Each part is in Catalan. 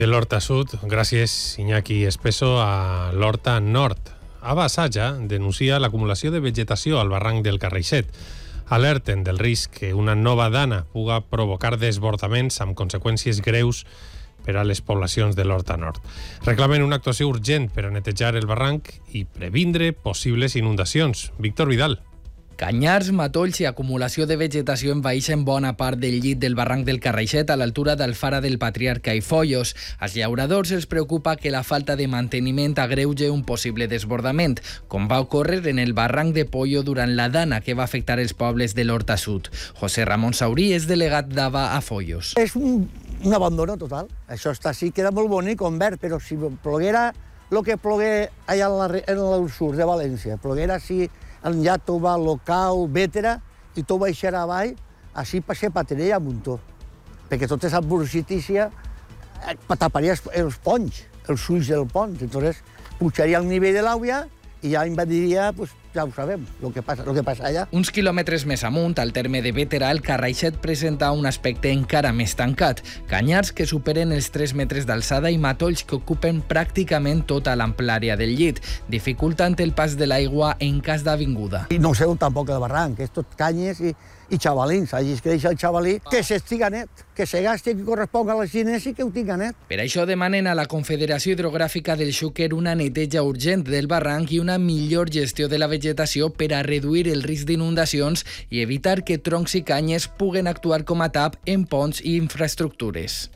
De l'Horta Sud, gràcies Iñaki Espeso. A l'Horta Nord, Ava Saja denuncia l'acumulació de vegetació al barranc del Carraixet. Alerten del risc que una nova dana puga provocar desbordaments amb conseqüències greus per a les poblacions de l'Horta Nord. Reclamen una actuació urgent per a netejar el barranc i previndre possibles inundacions. Víctor Vidal. Canyars, matolls i acumulació de vegetació envaeixen bona part del llit del barranc del Carraixet a l'altura d'Alfara del Patriarca i Foios. Als llauradors els preocupa que la falta de manteniment agreuge un possible desbordament, com va ocórrer en el barranc de Pollo durant la dana que va afectar els pobles de l'Horta Sud. José Ramon Saurí és delegat d'Ava a Foios. És un abandono total. Això està així, queda molt bonic com verd, però si ploguera el que plogué allà en el sud de València, ploguera així en Llàtova, Locau, Bétera, i tot baixarà avall, així se patinaria a muntó. Perquè tota aquesta bursitícia taparia els ponts, els ulls del pont. Entonces, pujaria el nivell de l'aigua i ja invadiria, pues, ja ho sabem, el que passa allà. Uns quilòmetres més amunt, al terme de Bétera, el Carraixet presenta un aspecte encara més tancat. Canyars que superen els 3 metres d'alçada i matolls que ocupen pràcticament tota l'amplària del llit, dificultant el pas de l'aigua en cas d'avinguda. I no sé tampoc el barranc, és tot canyes i xavalins. Allí es creix el xavalí, que s'estiga net, que se gasti, que corresponga a les xines i que ho tinga net. Per això demanen a la Confederació Hidrogràfica del Xúquer una neteja urgent del barranc i una millor gestió de la vegetació per a reduir el risc d'inundacions i evitar que troncs i canyes puguen actuar com a tap en ponts i infraestructures.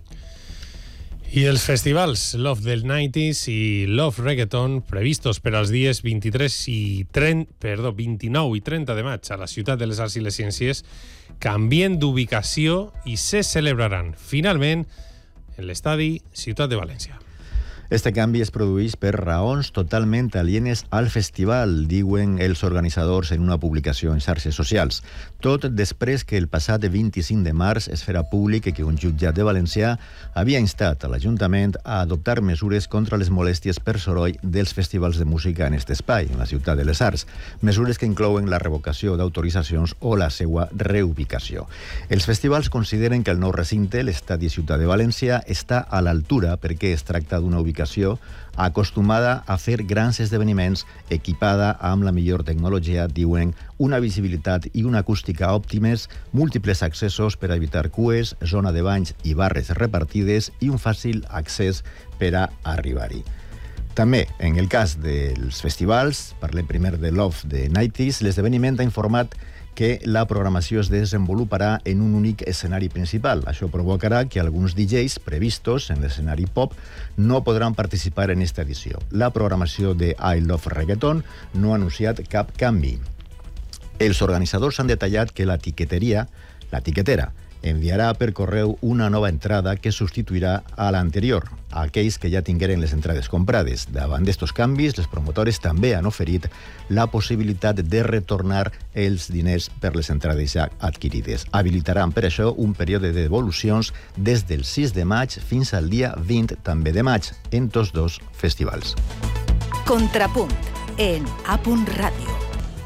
I els festivals Love del 90s i Love Reggaeton previstos per als dies 29 i 30 de maig a la Ciutat de les Arts i les Ciències canvien d'ubicació i se celebraran finalment en l'estadi Ciutat de València. Este canvi es produeix per raons totalment alienes al festival, diuen els organitzadors en una publicació en xarxes socials. Tot després que el passat 25 de març es farà públic que un jutjat de València havia instat a l'Ajuntament a adoptar mesures contra les molèsties per soroll dels festivals de música en aquest espai, en la Ciutat de les Arts. Mesures que inclouen la revocació d'autoritzacions o la seva reubicació. Els festivals consideren que el nou recinte, l'estadi Ciutat de València, està a l'altura perquè es tracta d'una ubicació acostumada a fer grans esdeveniments, equipada amb la millor tecnologia, diuen, una visibilitat i una acústica òptimes, múltiples accessos per a evitar cues, zona de banys i barres repartides i un fàcil accés per a arribar-hi. També, en el cas dels festivals, parlem primer de Love de 90s, l'esdeveniment ha informat que la programació es desenvoluparà en un únic escenari principal. Això provocarà que alguns DJs previstos en l'escenari pop no podran participar en esta edició. La programació de I Love Reggaeton no ha anunciat cap canvi. Els organitzadors han detallat que l'etiquetera enviarà per correu una nova entrada que substituirà a l'anterior, a aquells que ja tingueren les entrades comprades. Davant d'estos canvis, les promotores també han oferit la possibilitat de retornar els diners per les entrades ja adquirides. Habilitaran per això un període de devolucions des del 6 de maig fins al dia 20 també de maig en tots dos festivals. Contrapunt en A. Ràdio.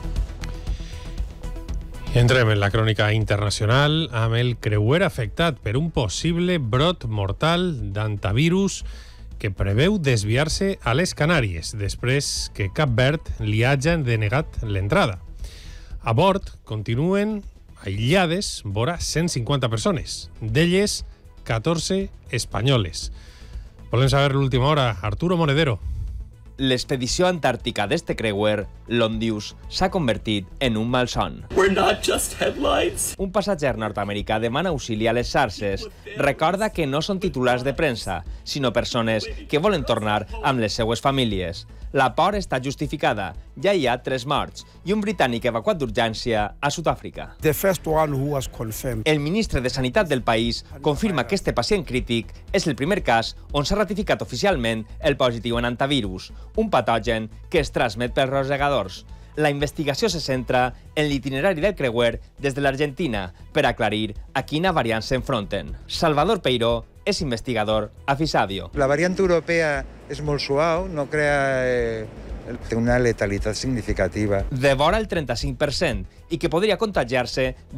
Entrem en la crònica internacional amb el creuer afectat per un possible brot mortal d'antivirus que preveu desviar-se a les Canàries després que Cap Verd li hagin denegat l'entrada. A bord continuen aïllades vora 150 persones, d'elles 14 espanyoles. Volem saber l'última hora. Arturo Monedero. L'expedició antàrtica d'este creuer, l'Ondius, s'ha convertit en un malson. Un passatger nord-americà demana auxili a les xarxes. Recorda que no són titulars de premsa, sinó persones que volen tornar amb les seues famílies. La por està justificada. Ja hi ha 3 morts i un britànic evacuat d'urgència a Sud-àfrica. El ministre de Sanitat del país confirma que este pacient crític és el primer cas on s'ha ratificat oficialment el positiu en antivirus, un patogen que es transmet pels rosegadors. La investigació se centra en l'itinerari del creuer des de l'Argentina per aclarir a quina variant s'enfronten. Salvador Peiró és investigador a Fisadio. La variant europea és molt suau, no crea té una letalitat significativa. Devora el 35% i que podria contagiar-se